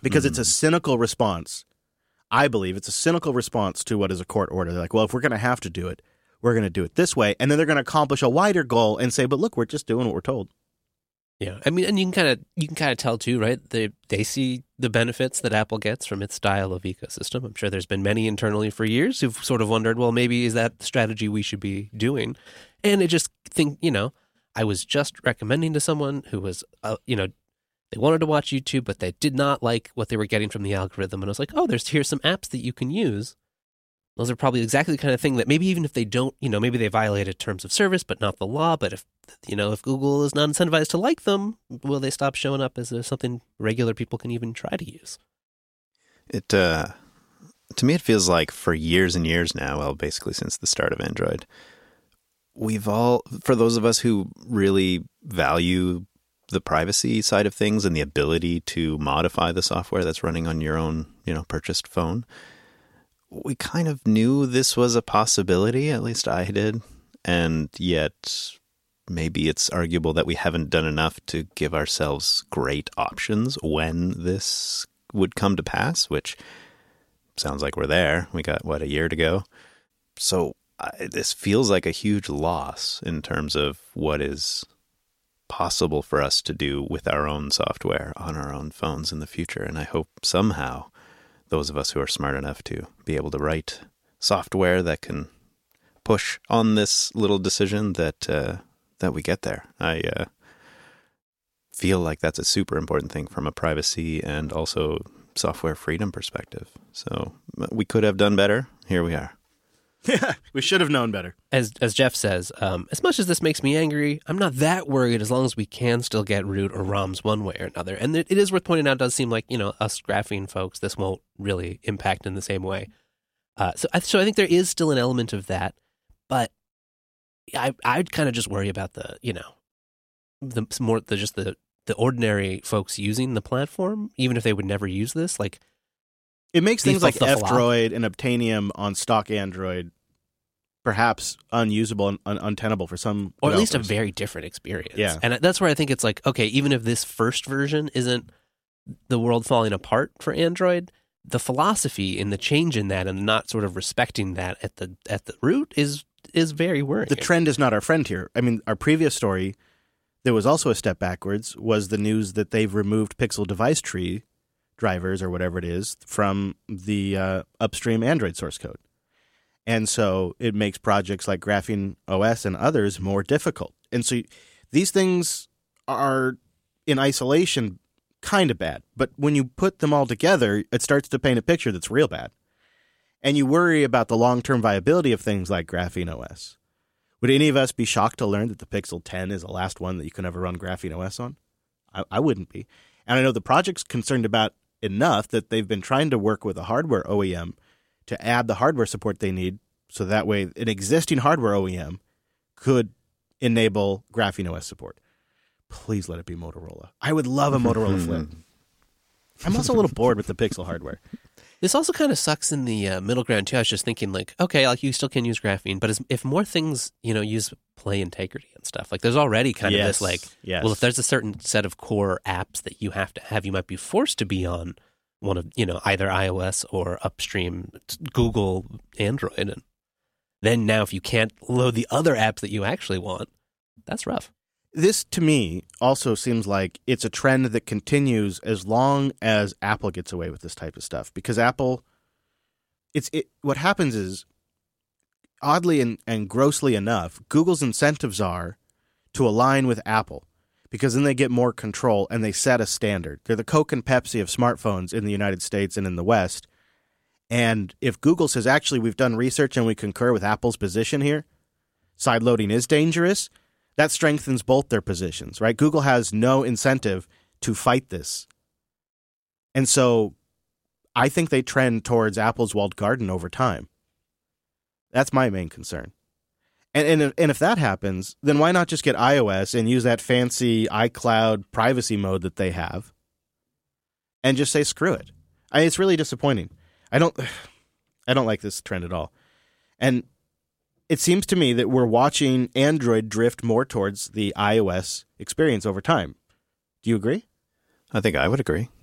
because it's a cynical response. I believe it's a cynical response to what is a court order. They're like, well, if we're going to have to do it, we're going to do it this way. And then they're going to accomplish a wider goal and say, but look, we're just doing what we're told. Yeah, I mean, and you can kind of tell too, right? They see the benefits that Apple gets from its style of ecosystem. I'm sure there's been many internally for years who've sort of wondered, well, maybe is that the strategy we should be doing? And I just think, I was just recommending to someone who was, they wanted to watch YouTube, but they did not like what they were getting from the algorithm. And I was like, oh, here's some apps that you can use. Those are probably exactly the kind of thing that maybe even if they don't, maybe they violated terms of service, but not the law. But if Google is not incentivized to like them, will they stop showing up as something regular people can even try to use? It to me, it feels like for years and years now, well, basically since the start of Android, for those of us who really value the privacy side of things and the ability to modify the software that's running on your own, purchased phone, we kind of knew this was a possibility, at least I did. And yet maybe it's arguable that we haven't done enough to give ourselves great options when this would come to pass, which sounds like we're there. We got, a year to go? So this feels like a huge loss in terms of what is possible for us to do with our own software on our own phones in the future. And I hope somehow those of us who are smart enough to be able to write software that can push on this little decision that we get there. I feel like that's a super important thing from a privacy and also software freedom perspective. So we could have done better. Here we are. Yeah, we should have known better. As Jeff says, as much as this makes me angry, I'm not that worried as long as we can still get root or ROMs one way or another. And it is worth pointing out, it does seem like, us graphene folks, this won't really impact in the same way. So I think there is still an element of that, but I'd kind of just worry about the ordinary folks using the platform, even if they would never use this, like. It makes things like F-Droid and Obtainium on stock Android perhaps unusable and untenable for some or developers. At least a very different experience. Yeah. And that's where I think it's like, okay, even if this first version isn't the world falling apart for Android, the philosophy and the change in that and not sort of respecting that at the root is very worrying. The trend is not our friend here. I mean, our previous story, there was also a step backwards, was the news that they've removed Pixel Device Tree drivers or whatever it is from the upstream Android source code. And so it makes projects like Graphene OS and others more difficult. And so these things are in isolation kind of bad. But when you put them all together, it starts to paint a picture that's real bad. And you worry about the long-term viability of things like Graphene OS. Would any of us be shocked to learn that the Pixel 10 is the last one that you can ever run Graphene OS on? I wouldn't be. And I know the project's concerned about enough that they've been trying to work with a hardware OEM to add the hardware support they need so that way an existing hardware OEM could enable Graphene OS support. Please let it be Motorola. I would love a Motorola Flip. I'm also a little bored with the Pixel hardware. This also kind of sucks in the middle ground, too. I was just thinking, like, okay, like you still can use graphene, but if more things, use play integrity and stuff, like there's already kind of this, like, well, if there's a certain set of core apps that you have to have, you might be forced to be on one of, either iOS or upstream Google Android. And then now if you can't load the other apps that you actually want, that's rough. This, to me, also seems like it's a trend that continues as long as Apple gets away with this type of stuff. Because Apple, what happens is, oddly and grossly enough, Google's incentives are to align with Apple. Because then they get more control and they set a standard. They're the Coke and Pepsi of smartphones in the United States and in the West. And if Google says, actually, we've done research and we concur with Apple's position here, sideloading is dangerous, that strengthens both their positions, right? Google has no incentive to fight this. And so I think they trend towards Apple's walled garden over time. That's my main concern. And if that happens, then why not just get iOS and use that fancy iCloud privacy mode that they have and just say, screw it. It's really disappointing. I don't like this trend at all. And it seems to me that we're watching Android drift more towards the iOS experience over time. Do you agree? I think I would agree.